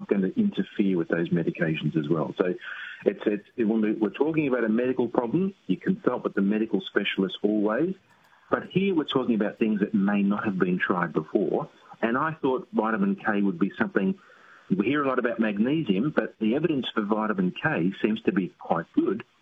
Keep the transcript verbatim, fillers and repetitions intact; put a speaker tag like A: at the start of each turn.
A: going to interfere with those medications as well. So it's, it's, when we're talking about a medical problem, you consult with the medical specialist always. But here we're talking about things that may not have been tried before. And I thought vitamin K would be something. We hear a lot about magnesium, but the evidence for vitamin K seems to be quite good.